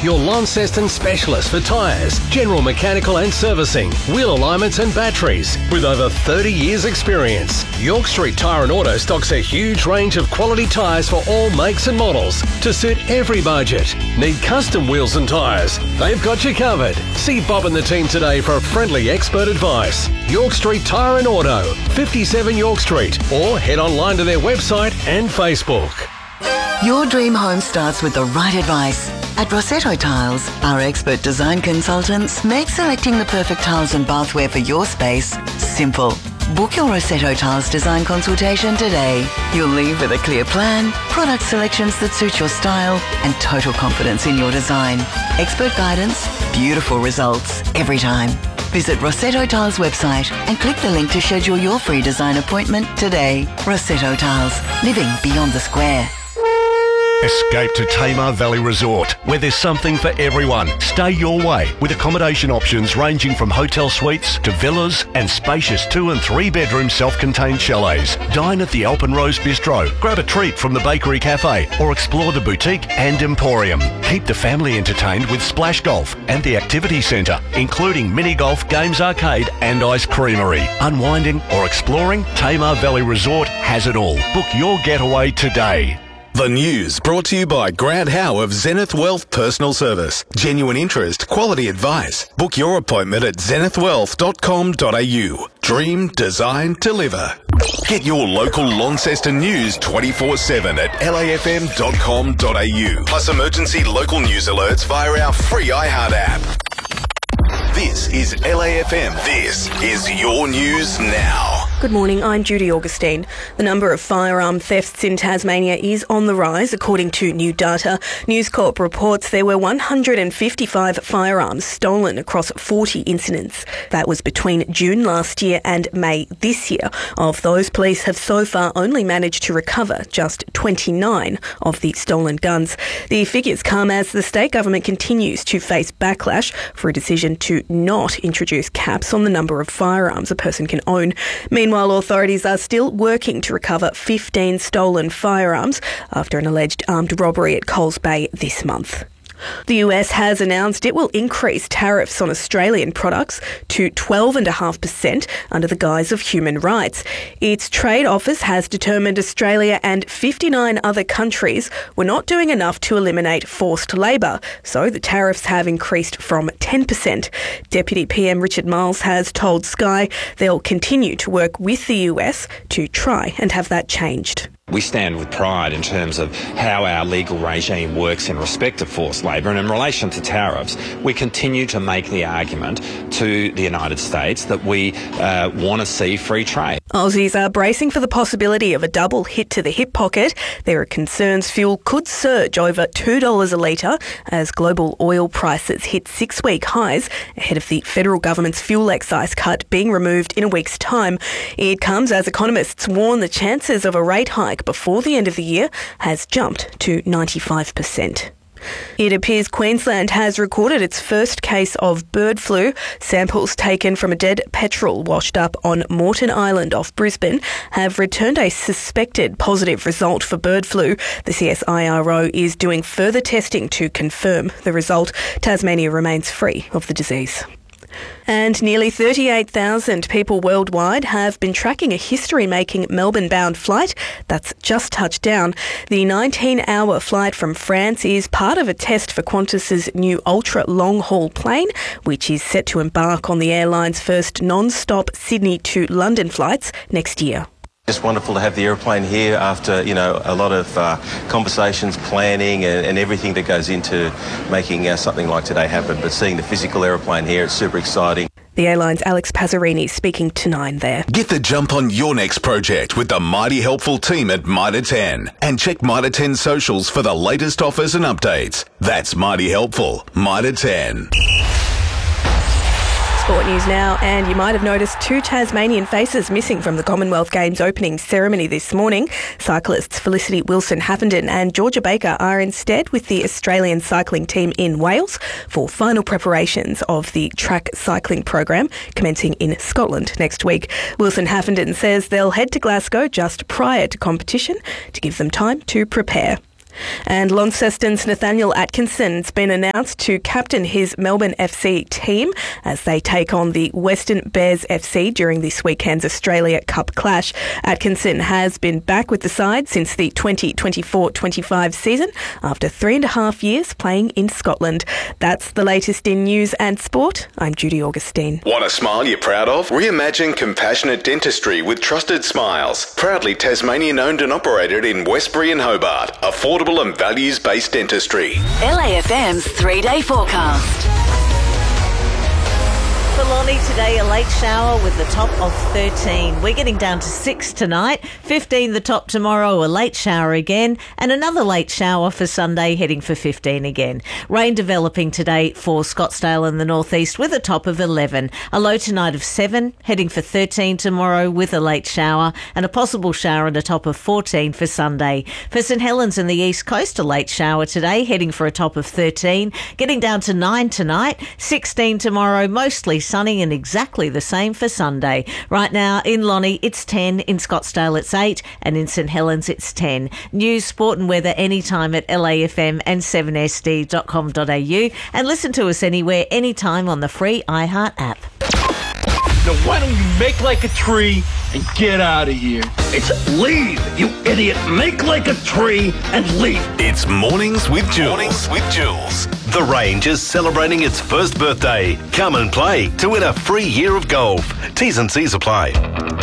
your Launceston specialist for tyres, general mechanical and servicing, wheel alignments and batteries. With over 30 years experience, York Street Tyre and Auto stocks a huge range of quality tyres for all makes and models to suit every budget. Need custom wheels and tyres? They've got you covered. See Bob and the team today for friendly expert advice. York Street Tyre and Auto, 57 York Street, or head online to their website and Facebook. Your dream home starts with the right advice. At Rossetto Tiles, our expert design consultants make selecting the perfect tiles and bathware for your space simple. Book your Rossetto Tiles design consultation today. You'll leave with a clear plan, product selections that suit your style, and total confidence in your design. Expert guidance, beautiful results every time. Visit Rossetto Tiles website and click the link to schedule your free design appointment today. Rossetto Tiles, living beyond the square. Escape to Tamar Valley Resort, where there's something for everyone. Stay your way with accommodation options ranging from hotel suites to villas and spacious 2 and 3 bedroom self-contained chalets. Dine at the Alpenrose Bistro, grab a treat from the Bakery Cafe, or explore the boutique and emporium. Keep the family entertained with Splash Golf and the Activity Centre, including mini golf, games arcade and ice creamery. Unwinding or exploring, Tamar Valley Resort has it all. Book your getaway today. The news brought to you by Grant Howe of Zenith Wealth Personal Service. Genuine interest, quality advice. Book your appointment at zenithwealth.com.au. Dream, design, deliver. Get your local Launceston news 24/7 at lafm.com.au. Plus emergency local news alerts via our free iHeart app. This is LAFM. This is your news now. Good morning, I'm Judy Augustine. The number of firearm thefts in Tasmania is on the rise, according to new data. News Corp reports there were 155 firearms stolen across 40 incidents. That was between June last year and May this year. Of those, police have so far only managed to recover just 29 of the stolen guns. The figures come as the state government continues to face backlash for a decision to not introduce caps on the number of firearms a person can own. Meanwhile, authorities are still working to recover 15 stolen firearms after an alleged armed robbery at Coles Bay this month. The US has announced it will increase tariffs on Australian products to 12.5% under the guise of human rights. Its trade office has determined Australia and 59 other countries were not doing enough to eliminate forced labour, so the tariffs have increased from 10%. Deputy PM Richard Miles has told Sky they'll continue to work with the US to try and have that changed. We stand with pride in terms of how our legal regime works in respect of forced labour, and in relation to tariffs, we continue to make the argument to the United States that we want to see free trade. Aussies are bracing for the possibility of a double hit to the hip pocket. There are concerns fuel could surge over $2 a litre as global oil prices hit 6-week highs ahead of the federal government's fuel excise cut being removed in a week's time. It comes as economists warn the chances of a rate hike before the end of the year has jumped to 95%. It appears Queensland has recorded its first case of bird flu. Samples taken from a dead petrel washed up on Moreton Island off Brisbane have returned a suspected positive result for bird flu. The CSIRO is doing further testing to confirm the result. Tasmania remains free of the disease. And nearly 38,000 people worldwide have been tracking a history-making Melbourne-bound flight that's just touched down. The 19-hour flight from France is part of a test for Qantas's new ultra-long-haul plane, which is set to embark on the airline's first non-stop Sydney to London flights next year. Just wonderful to have the aeroplane here after, a lot of conversations, planning and everything that goes into making something like today happen. But seeing the physical aeroplane here, it's super exciting. The airline's Alex Pazzarini speaking to Nine there. Get the jump on your next project with the mighty helpful team at Mitre 10. And check Mitre 10 socials for the latest offers and updates. That's mighty helpful. Mitre 10. Sport news now, and you might have noticed 2 Tasmanian faces missing from the Commonwealth Games opening ceremony this morning. Cyclists Felicity Wilson-Haffenden and Georgia Baker are instead with the Australian cycling team in Wales for final preparations of the track cycling program commencing in Scotland next week. Wilson-Haffenden says they'll head to Glasgow just prior to competition to give them time to prepare. And Launceston's Nathaniel Atkinson's been announced to captain his Melbourne FC team as they take on the Western Bears FC during this weekend's Australia Cup clash. Atkinson has been back with the side since the 2024-25 season after 3.5 years playing in Scotland. That's the latest in news and sport. I'm Judy Augustine. Want a smile you're proud of? Reimagine compassionate dentistry with Trusted Smiles. Proudly Tasmanian owned and operated in Westbury and Hobart. Affordable and values-based dentistry. LAFM's 3-day forecast. For Lonnie today, a late shower with the top of 13. We're getting down to 6 tonight, 15 the top tomorrow, a late shower again, and another late shower for Sunday, heading for 15 again. Rain developing today for Scottsdale and the northeast with a top of 11. A low tonight of 7, heading for 13 tomorrow with a late shower, and a possible shower and a top of 14 for Sunday. For St Helens and the east coast, a late shower today, heading for a top of 13, getting down to 9 tonight, 16 tomorrow, mostly sunny, and exactly the same for Sunday. Right now in Lonnie it's 10, in Scottsdale it's 8, and in St Helens it's 10. News, sport and weather anytime at LAFM and 7sd.com.au, and listen to us anywhere, anytime on the free iHeart app. Now why don't you make like a tree and get out of here? It's leave, you idiot. Make like a tree and leave. It's Mornings with Jules. The Range is celebrating its first birthday. Come and play to win a free year of golf. T's and C's apply.